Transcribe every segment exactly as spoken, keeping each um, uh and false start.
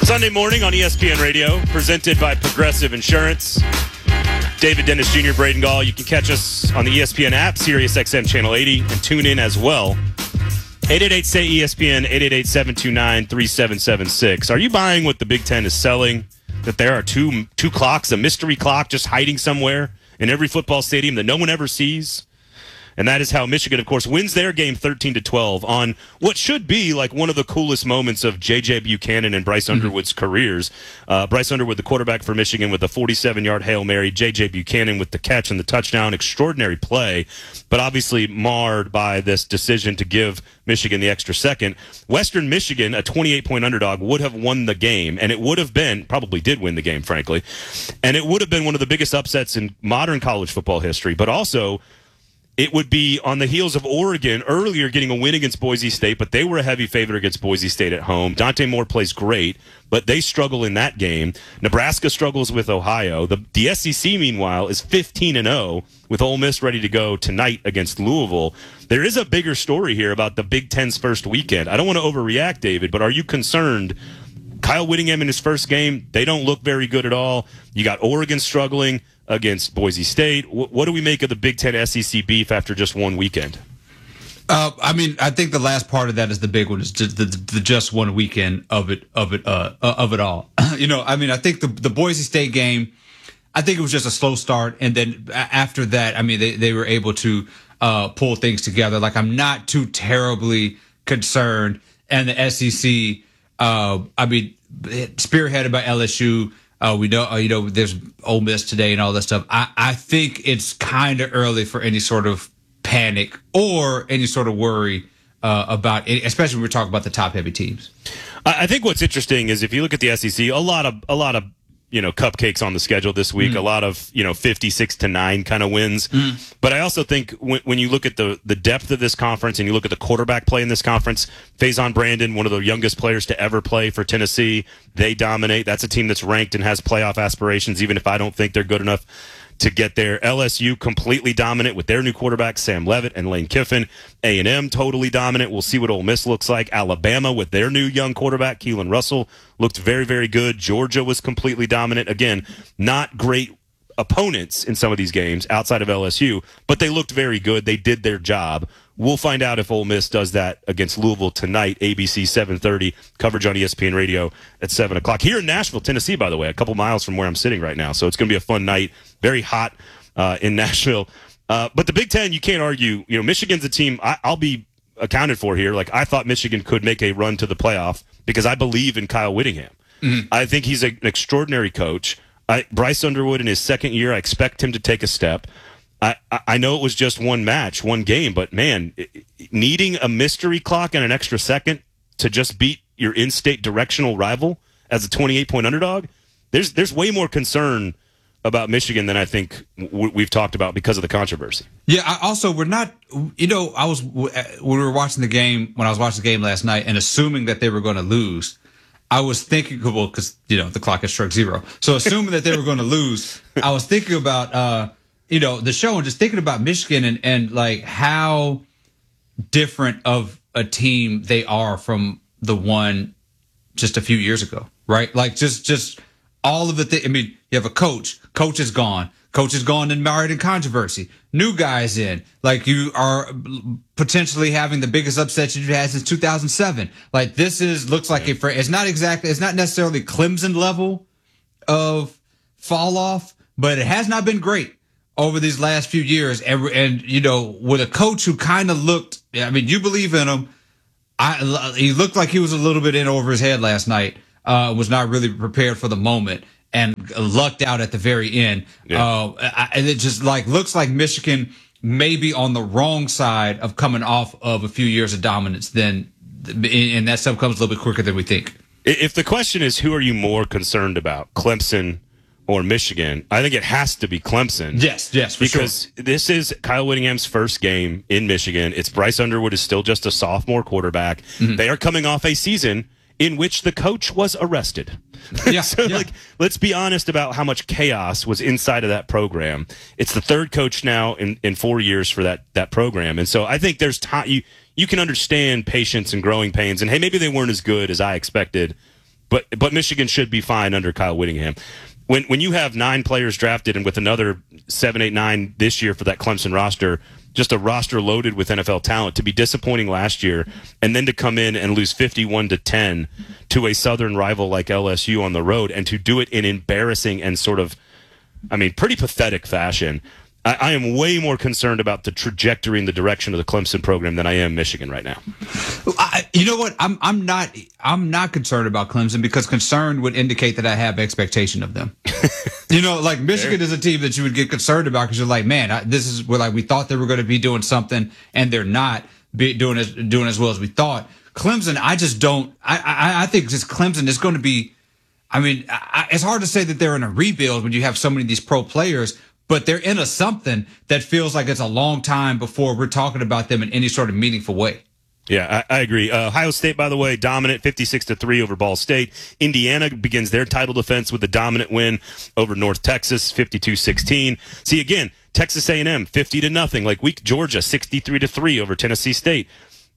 Sunday morning on E S P N Radio, presented by Progressive Insurance. David Dennis Junior, Braden Gall. You can catch us on the E S P N app, Sirius X M Channel eighty, and tune in as well. eight eight eight, S A Y, E S P N, eight eight eight, seven two nine, three seven seven six. Are you buying what the Big Ten is selling? That there are two two clocks, a mystery clock just hiding somewhere in every football stadium that no one ever sees? And that is how Michigan, of course, wins their game thirteen to twelve on what should be like one of the coolest moments of J J Buchanan and Bryce Underwood's mm-hmm. careers. Uh, Bryce Underwood, the quarterback for Michigan, with a forty-seven-yard Hail Mary. J J Buchanan with the catch and the touchdown. Extraordinary play, but obviously marred by this decision to give Michigan the extra second. Western Michigan, a twenty-eight point underdog, would have won the game, and it would have been, probably did win the game, frankly, and it would have been one of the biggest upsets in modern college football history, but also it would be on the heels of Oregon earlier getting a win against Boise State, but they were a heavy favorite against Boise State at home. Dante Moore plays great, but they struggle in that game. Nebraska struggles with Ohio. The, the S E C, meanwhile, is fifteen and oh with Ole Miss ready to go tonight against Louisville. There is a bigger story here about the Big Ten's first weekend. I don't want to overreact, David, but are you concerned? Kyle Whittingham in his first game, they don't look very good at all. You got Oregon struggling against Boise State. What do we make of the Big Ten S E C beef after just one weekend? Uh, I mean, I think the last part of that is the big one, is just the, the just one weekend of it, of it, uh, of it all. you know, I mean, I think the the Boise State game, I think it was just a slow start, and then after that, I mean, they they were able to uh, pull things together. Like, I'm not too terribly concerned, and the S E C, uh, I mean, spearheaded by L S U. Uh, we know, uh, you know, there's Ole Miss today and all that stuff. I, I think it's kind of early for any sort of panic or any sort of worry uh, about it, especially when we're talking about the top heavy teams. I think what's interesting is if you look at the S E C, a lot of a lot of you know cupcakes on the schedule this week, mm. a lot of you know fifty-six to nine kind of wins. Mm. But I also think when, when you look at the the depth of this conference and you look at the quarterback play in this conference, Faison Brandon, one of the youngest players to ever play for Tennessee, they dominate. That's a team that's ranked and has playoff aspirations, even if I don't think they're good enough to get there. L S U completely dominant with their new quarterbacks, Sam Leavitt and Lane Kiffin. A and M totally dominant. We'll see what Ole Miss looks like. Alabama with their new young quarterback, Keelan Russell, looked very, very good. Georgia was completely dominant. Again, not great opponents in some of these games outside of L S U, but they looked very good. They did their job. We'll find out if Ole Miss does that against Louisville tonight, A B C seven thirty, coverage on E S P N Radio at seven o'clock. Here in Nashville, Tennessee, by the way, a couple miles from where I'm sitting right now. So it's going to be a fun night. Very hot uh, in Nashville. Uh, but the Big Ten, you can't argue. You know, Michigan's a team I, I'll be accounted for here. Like, I thought Michigan could make a run to the playoff because I believe in Kyle Whittingham. Mm-hmm. I think he's a, an extraordinary coach. I, Bryce Underwood in his second year, I expect him to take a step. I, I know it was just one match, one game, but, man, needing a mystery clock and an extra second to just beat your in-state directional rival as a twenty-eight point underdog, there's there's way more concern about Michigan than I think w- we've talked about because of the controversy. Yeah, I also, we're not, you know, I was, when we were watching the game, when I was watching the game last night and assuming that they were going to lose, I was thinking, well, because, you know, the clock has struck zero. So assuming that they were going to lose, I was thinking about, uh, you know, the show and just thinking about Michigan and, and like how different of a team they are from the one just a few years ago, right? Like just, just all of the things. I mean, you have a coach, coach is gone, coach is gone and married in controversy, new guys in, like you are potentially having the biggest upset you've had since two thousand seven. Like this is, looks like a, it's not exactly, it's not necessarily Clemson level of fall off, but it has not been great over these last few years. And, and you know, with a coach who kind of looked, I mean, you believe in him. I, he looked like he was a little bit in over his head last night, uh, was not really prepared for the moment and lucked out at the very end. Yeah. Uh, I, and it just like looks like Michigan may be on the wrong side of coming off of a few years of dominance. Then, and that stuff comes a little bit quicker than we think. If the question is who are you more concerned about, Clemson or Michigan, I think it has to be Clemson. Yes, yes, for because sure. This is Kyle Whittingham's first game in Michigan. It's Bryce Underwood is still just a sophomore quarterback. Mm-hmm. They are coming off a season in which the coach was arrested. Yeah, so, yeah. like, let's be honest about how much chaos was inside of that program. It's the third coach now in, in four years for that that program, and so I think there's time. You you can understand patience and growing pains, and hey, maybe they weren't as good as I expected. but but Michigan should be fine under Kyle Whittingham. When when you have nine players drafted and with another seven, eight, nine this year for that Clemson roster, just a roster loaded with N F L talent, to be disappointing last year and then to come in and lose fifty-one to ten to a Southern rival like L S U on the road and to do it in embarrassing and sort of, I mean, pretty pathetic fashion. I, I am way more concerned about the trajectory and the direction of the Clemson program than I am Michigan right now. I, you know what? I'm I'm not I'm not concerned about Clemson because concern would indicate that I have expectation of them. You know, like Michigan is a team that you would get concerned about because you're like, man, I, this is where like we thought they were going to be doing something and they're not be doing as doing as well as we thought. Clemson, I just don't. I I, I think just Clemson is going to be. I mean, I, it's hard to say that they're in a rebuild when you have so many of these pro players. But they're in a something that feels like it's a long time before we're talking about them in any sort of meaningful way. Yeah, I, I agree. Uh, Ohio State, by the way, dominant, fifty-six to three over Ball State. Indiana begins their title defense with a dominant win over North Texas, fifty-two sixteen. See, again, Texas A and M, fifty to nothing. Like weak Georgia, sixty-three to three over Tennessee State.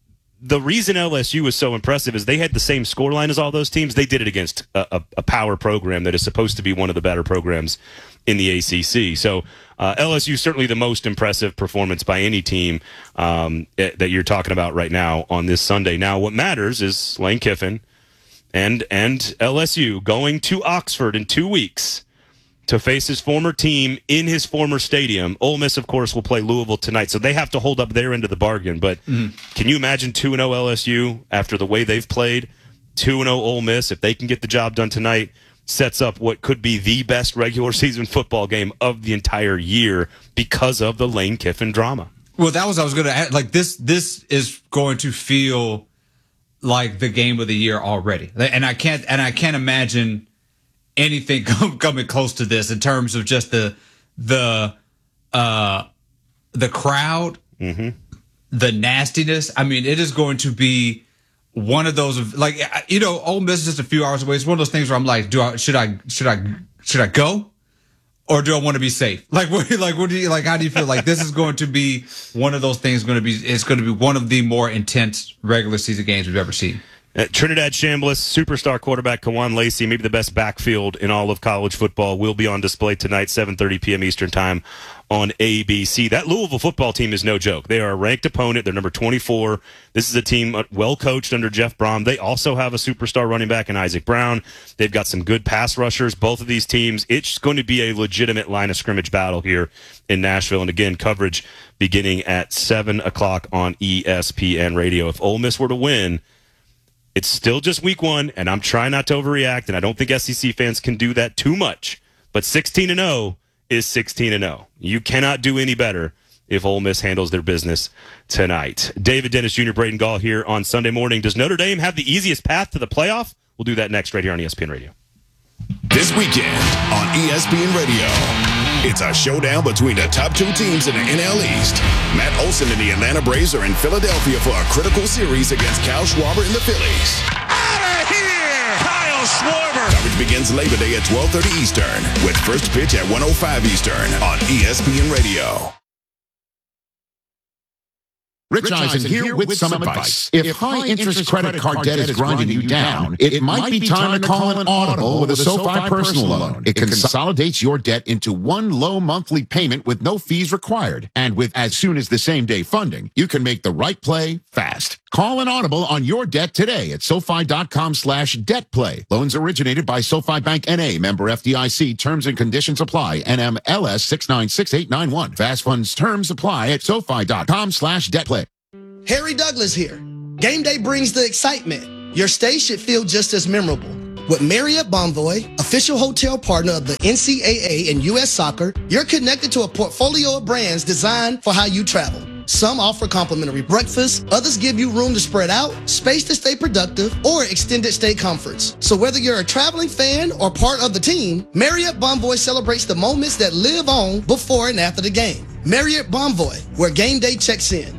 The reason L S U was so impressive is they had the same scoreline as all those teams. They did it against a, a, a power program that is supposed to be one of the better programs in the A C C. So uh, L S U certainly the most impressive performance by any team um, it, that you're talking about right now on this Sunday. Now, what matters is Lane Kiffin and and L S U going to Oxford in two weeks to face his former team in his former stadium. Ole Miss, of course, will play Louisville tonight, so they have to hold up their end of the bargain. But mm. can you imagine two and oh L S U after the way they've played? two and oh Ole Miss, if they can get the job done tonight, sets up what could be the best regular season football game of the entire year because of the Lane Kiffin drama. Well, that was I was going to add. Like this, this is going to feel like the game of the year already, and I can't and I can't imagine anything coming close to this in terms of just the the uh, the crowd, mm-hmm. the nastiness. I mean, it is going to be one of those, like, you know, Ole Miss is just a few hours away. It's one of those things where I'm like, do I should I should I should I go, or do I want to be safe? Like, what, like, what do you like? How do you feel? Like, this is going to be one of those things. Going to be it's going to be one of the more intense regular season games we've ever seen. Uh, Trinidad Chambliss, superstar quarterback Kawan Lacey, maybe the best backfield in all of college football, will be on display tonight, seven thirty p.m. Eastern time on A B C. That Louisville football team is no joke. They are a ranked opponent. They're number twenty-four. This is a team well coached under Jeff Brom. They also have a superstar running back in Isaac Brown. They've got some good pass rushers. Both of these teams, it's going to be a legitimate line of scrimmage battle here in Nashville. And again, coverage beginning at seven o'clock on E S P N Radio. If Ole Miss were to win, it's still just week one, and I'm trying not to overreact, and I don't think S E C fans can do that too much. But sixteen and oh is sixteen and oh. You cannot do any better if Ole Miss handles their business tonight. David Dennis Junior, Braden Gall here on Sunday morning. Does Notre Dame have the easiest path to the playoff? We'll do that next right here on E S P N Radio. This weekend on E S P N Radio, it's a showdown between the top two teams in the N L East. Matt Olson and the Atlanta Braves are in Philadelphia for a critical series against Kyle Schwarber and the Phillies. Out of here! Kyle Schwarber! Coverage begins Labor Day at twelve thirty Eastern with first pitch at one oh five Eastern on E S P N Radio. Rich Eisen here with some advice. If high-interest credit card debt is grinding you down, it might be time to call an Audible with a SoFi personal loan. It consolidates your debt into one low monthly payment with no fees required. And with as soon as the same-day funding, you can make the right play fast. Call an Audible on your debt today at SoFi.com slash debt play. Loans originated by SoFi Bank N A, member F D I C. Terms and conditions apply. N M L S six nine six eight nine one. Fast funds terms apply at SoFi.com slash debt play. Harry Douglas here. Game day brings the excitement. Your stay should feel just as memorable. With Marriott Bonvoy, official hotel partner of the N C double A and U S Soccer, you're connected to a portfolio of brands designed for how you travel. Some offer complimentary breakfast, others give you room to spread out, space to stay productive, or extended stay comforts. So whether you're a traveling fan or part of the team, Marriott Bonvoy celebrates the moments that live on before and after the game. Marriott Bonvoy, where game day checks in.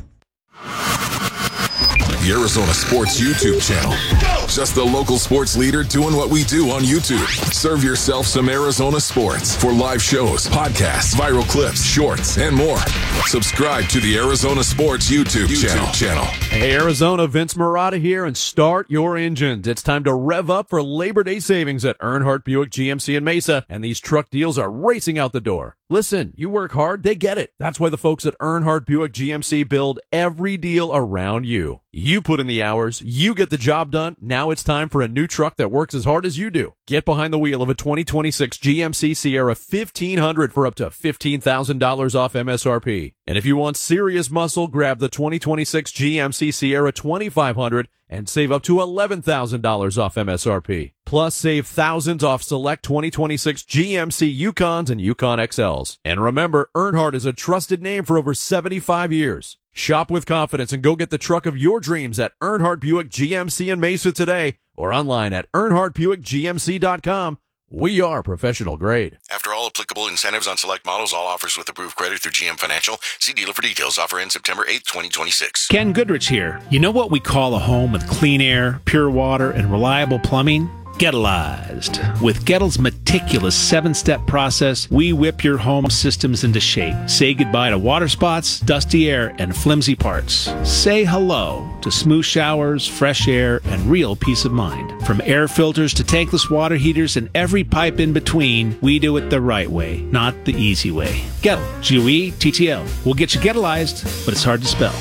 The Arizona Sports YouTube channel. Just the local sports leader doing what we do on YouTube. Serve yourself some Arizona sports for live shows, podcasts, viral clips, shorts, and more. Subscribe to the Arizona Sports YouTube, YouTube channel. channel. Hey, Arizona, Vince Murata here, and start your engines. It's time to rev up for Labor Day savings at Earnhardt Buick G M C in Mesa, and these truck deals are racing out the door. Listen, you work hard, they get it. That's why the folks at Earnhardt Buick G M C build every deal around you. You put in the hours, you get the job done. Now it's time for a new truck that works as hard as you do. Get behind the wheel of a twenty twenty-six G M C Sierra fifteen hundred for up to fifteen thousand dollars off M S R P. And if you want serious muscle, grab the twenty twenty-six G M C Sierra twenty-five hundred and save up to eleven thousand dollars off M S R P. Plus, save thousands off select twenty twenty-six G M C Yukons and Yukon X Ls. And remember, Earnhardt is a trusted name for over seventy-five years. Shop with confidence and go get the truck of your dreams at Earnhardt Buick G M C in Mesa today or online at earnhardt buick g m c dot com. We are professional grade. After all applicable incentives on select models, all offers with approved credit through G M Financial. See dealer for details. Offer ends September eighth, twenty twenty-six. Ken Goodrich here. You know what we call a home with clean air, pure water, and reliable plumbing? Gettleized. With Gettle's meticulous seven-step process, we whip your home systems into shape. Say goodbye to water spots, dusty air, and flimsy parts. Say hello to smooth showers, fresh air, and real peace of mind. From air filters to tankless water heaters and every pipe in between, we do it the right way, not the easy way. Gettle, G O E T T L. We'll get you Gettleized, but it's hard to spell.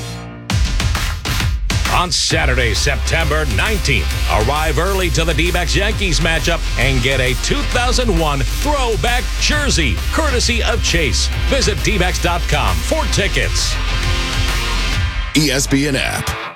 On Saturday, September nineteenth, arrive early to the D-backs Yankees matchup and get a two thousand one throwback jersey, courtesy of Chase. Visit D backs dot com for tickets. E S P N app.